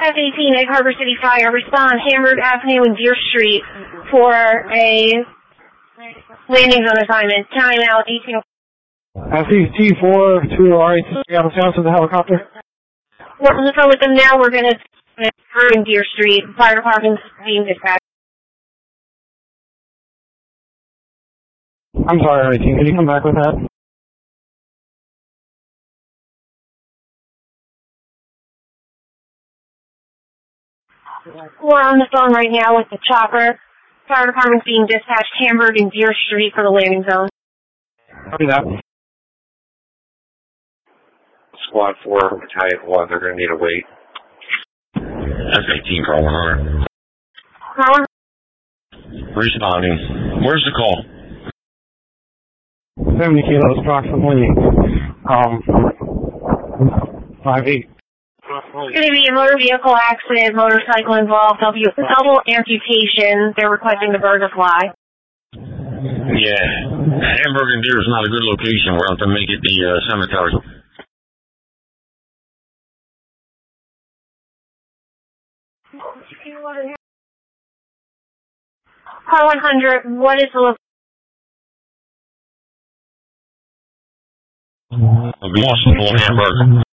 F-18 Egg Harbor City Fire, respond Hamburg Avenue and Deer Street for a landing zone assignment. Time out 18. FCT-4 to RAC on the sounds of the helicopter. We're on the phone with them now. We're going to in Deer Street. Fire department's being dispatched. I'm sorry, RAC. Can you come back with that? We're on the phone right now with the chopper. Fire department's being dispatched Hamburg and Deer Street for the landing zone. Copy that. Squad 4, Battalion 1, they're going to need a wait. F-18, call 100. Caller? Responding. Where's the call? 70 kilos, approximately 5'8". It's going to be a motor vehicle accident, motorcycle involved, double amputation. They're requesting the bird to fly. Yeah. Hamburg and Deer is not a good location. We'll have to make it the cemetery. Call 100, what is the location? Boston, Hamburg.